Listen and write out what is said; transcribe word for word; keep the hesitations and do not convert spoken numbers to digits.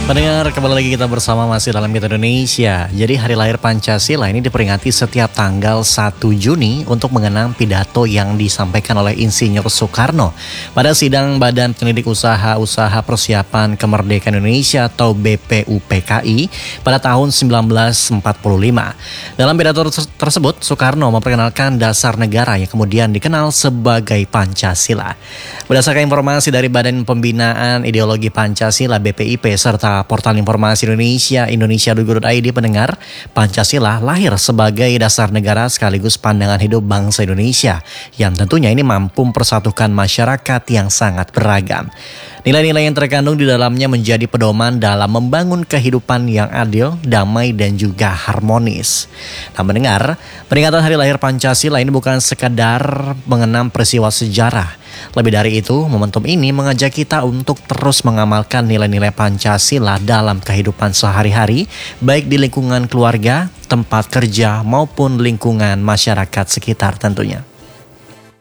Pendengar, kembali lagi kita bersama masih dalam Kita Indonesia. Jadi hari lahir Pancasila ini diperingati setiap tanggal satu Juni untuk mengenang pidato yang disampaikan oleh Insinyur Soekarno pada sidang Badan Penyelidik Usaha-Usaha Persiapan Kemerdekaan Indonesia atau B P U P K I pada tahun sembilan belas empat puluh lima. Dalam pidato tersebut, Soekarno memperkenalkan dasar negara yang kemudian dikenal sebagai Pancasila. Berdasarkan informasi dari Badan Pembinaan Ideologi Pancasila B P I P serta Portal Informasi Indonesia, indonesia titik go titik i d, pendengar, Pancasila lahir sebagai dasar negara sekaligus pandangan hidup bangsa Indonesia yang tentunya ini mampu mempersatukan masyarakat yang sangat beragam. Nilai-nilai yang terkandung di dalamnya menjadi pedoman dalam membangun kehidupan yang adil, damai, dan juga harmonis. Nah, mendengar, peringatan hari lahir Pancasila ini bukan sekadar mengenang peristiwa sejarah. Lebih dari itu, momentum ini mengajak kita untuk terus mengamalkan nilai-nilai Pancasila dalam kehidupan sehari-hari, baik di lingkungan keluarga, tempat kerja, maupun lingkungan masyarakat sekitar tentunya.